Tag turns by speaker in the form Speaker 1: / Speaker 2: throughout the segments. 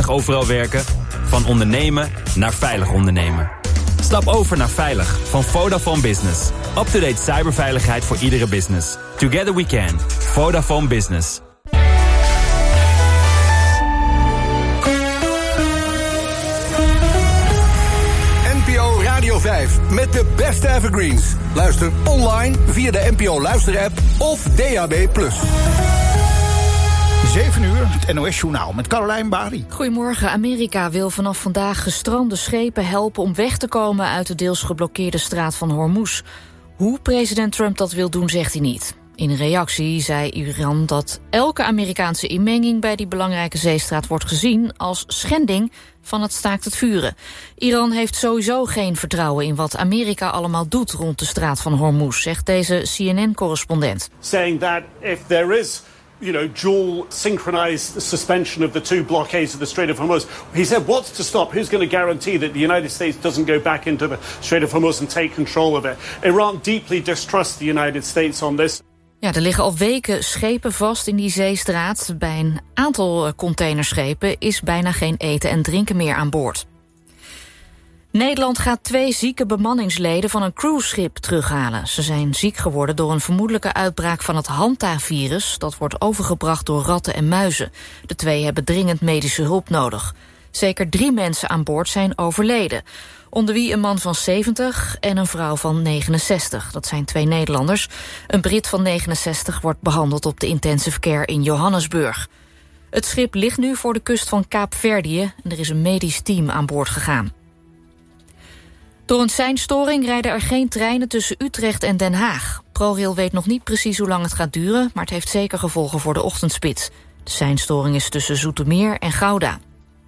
Speaker 1: veilig overal werken? Van ondernemen naar veilig ondernemen. Stap over naar Veilig van Vodafone Business. Up-to-date cyberveiligheid voor iedere business. Together we can. Vodafone Business.
Speaker 2: NPO Radio 5 met de beste evergreens. Luister online via de NPO Luister-app of DAB+.
Speaker 3: 7 uur, het NOS-journaal met Caroline Bari.
Speaker 4: Goedemorgen. Amerika wil vanaf vandaag gestrande schepen helpen om weg te komen uit de deels geblokkeerde straat van Hormuz. Hoe president Trump dat wil doen, zegt hij niet. In een reactie zei Iran dat elke Amerikaanse inmenging bij die belangrijke zeestraat wordt gezien als schending van het staakt het vuren. Iran heeft sowieso geen vertrouwen in wat Amerika allemaal doet rond de straat van Hormuz, zegt deze CNN-correspondent.
Speaker 5: Saying that if there is dual synchronized suspension of the two blockades of the Strait of Hormuz. He said, what's to stop? Who's going to guarantee that the United States doesn't go back into the Strait of Hormuz and take control of it? Iran deeply distrusts the United States on this.
Speaker 4: Ja, er liggen al weken schepen vast in die zeestraat. Bij een aantal containerschepen is bijna geen eten en drinken meer aan boord. Nederland gaat 2 zieke bemanningsleden van een cruiseschip terughalen. Ze zijn ziek geworden door een vermoedelijke uitbraak van het Hanta-virus. Dat wordt overgebracht door ratten en muizen. De 2 hebben dringend medische hulp nodig. Zeker 3 mensen aan boord zijn overleden. Onder wie een man van 70 en een vrouw van 69. Dat zijn 2 Nederlanders. Een Brit van 69 wordt behandeld op de intensive care in Johannesburg. Het schip ligt nu voor de kust van Kaapverdië en er is een medisch team aan boord gegaan. Door een seinstoring rijden er geen treinen tussen Utrecht en Den Haag. ProRail weet nog niet precies hoe lang het gaat duren, maar het heeft zeker gevolgen voor de ochtendspits. De seinstoring is tussen Zoetermeer en Gouda.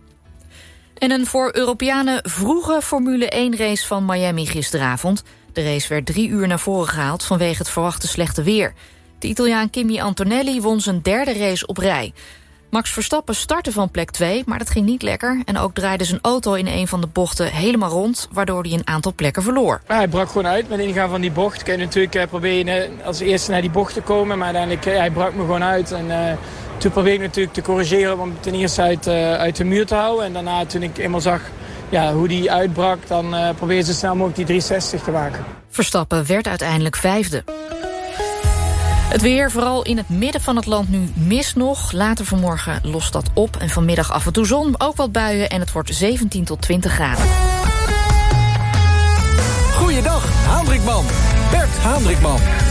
Speaker 4: En een voor Europeanen vroege Formule 1-race van Miami gisteravond. De race werd 3 uur naar voren gehaald vanwege het verwachte slechte weer. De Italiaan Kimi Antonelli won zijn 3e race op rij. Max Verstappen startte van plek 2, maar dat ging niet lekker. En ook draaide zijn auto in een van de bochten helemaal rond, waardoor hij een aantal plekken verloor.
Speaker 6: Hij brak gewoon uit met ingaan van die bocht. Kun je natuurlijk proberen als eerste naar die bocht te komen, maar uiteindelijk hij brak me gewoon uit. En toen probeerde ik natuurlijk te corrigeren om ten eerste uit de muur te houden. En daarna toen ik eenmaal zag hoe die uitbrak, dan probeerde ze snel mogelijk die 360 te maken.
Speaker 4: Verstappen werd uiteindelijk 5e. Het weer, vooral in het midden van het land nu mist nog. Later vanmorgen lost dat op en vanmiddag af en toe zon, ook wat buien en het wordt 17 tot 20 graden.
Speaker 2: Goeiedag, Hendrikman. Bert Hendrikman.